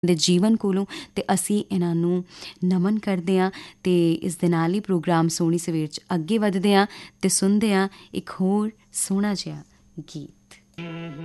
ਦੇ ਜੀਵਨ ਕੋਲੋਂ, ਅਤੇ ਅਸੀਂ ਇਹਨਾਂ ਨੂੰ ਨਮਨ ਕਰਦੇ ਹਾਂ। ਅਤੇ ਇਸ ਦੇ ਨਾਲ ਹੀ ਪ੍ਰੋਗਰਾਮ ਸੋਹਣੀ ਸਵੇਰ 'ਚ ਅੱਗੇ ਵੱਧਦੇ ਹਾਂ ਅਤੇ ਸੁਣਦੇ ਹਾਂ ਇੱਕ ਹੋਰ ਸੋਹਣਾ ਜਿਹਾ ਗੀਤ।